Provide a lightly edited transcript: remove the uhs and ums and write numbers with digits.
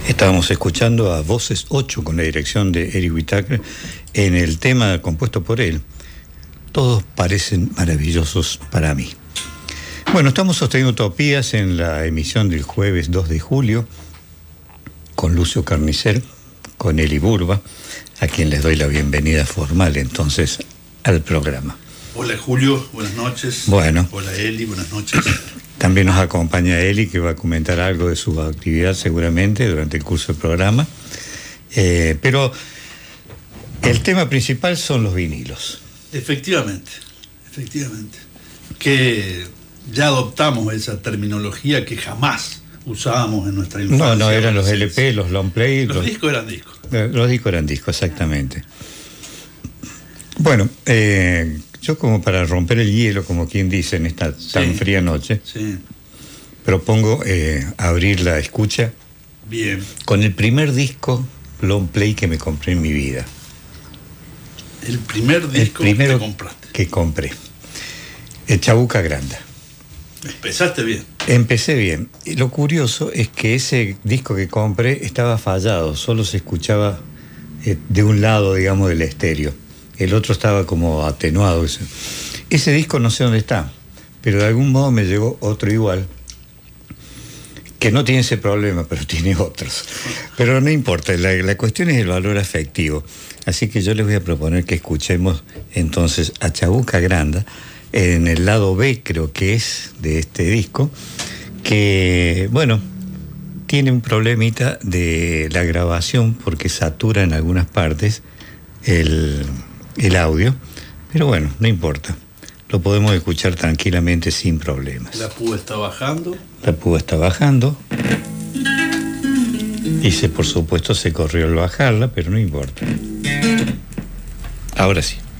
Estábamos escuchando a Voces 8 con la dirección de Eric Whitaker en el tema compuesto por él. Todos parecen maravillosos para mí. Bueno, estamos sosteniendo Utopías en la emisión del jueves 2 de julio con Lucio Carnicer, con Eli Burba, a quien les doy la bienvenida formal entonces al programa. Hola Julio, buenas noches. Bueno. Hola Eli, buenas noches. También nos acompaña Eli, que va a comentar algo de su actividad seguramente durante el curso del programa. Pero el tema principal son los vinilos. Efectivamente. Que ya adoptamos esa terminología que jamás usábamos en nuestra infancia. No, eran los LP, los long play. Los discos eran discos. Los discos eran discos, exactamente. Bueno, yo como para romper el hielo, como quien dice, en esta tan fría noche, propongo abrir la escucha. Bien. Con el primer disco long play que me compré en mi vida. El primer disco que te compraste. Que compré. El Chabuca Granda. Empezaste bien. Empecé bien. Y lo curioso es que ese disco que compré estaba fallado, solo se escuchaba de un lado, digamos, del estéreo. El otro estaba como atenuado. Ese disco no sé dónde está, pero de algún modo me llegó otro igual, que no tiene ese problema, pero tiene otros. Pero no importa, la cuestión es el valor afectivo. Así que yo les voy a proponer que escuchemos entonces a Chabuca Granda, en el lado B, creo que es, de este disco, que, bueno, tiene un problemita de la grabación porque satura en algunas partes el audio, pero bueno, no importa. Lo podemos escuchar tranquilamente sin problemas. La púa está bajando. La púa está bajando. Y por supuesto se corrió al bajarla, pero no importa. Ahora sí.